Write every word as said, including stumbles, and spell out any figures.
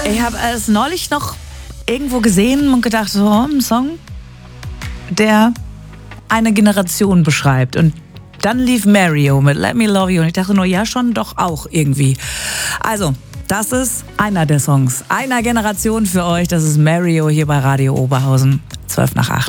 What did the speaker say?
Ich habe es neulich noch irgendwo gesehen und gedacht, so ein Song, der eine Generation beschreibt. Und dann lief Mario mit Let Me Love You und ich dachte nur, ja schon, doch auch irgendwie. Also, das ist einer der Songs einer Generation für euch. Das ist Mario hier bei Radio Oberhausen, zwölf nach acht.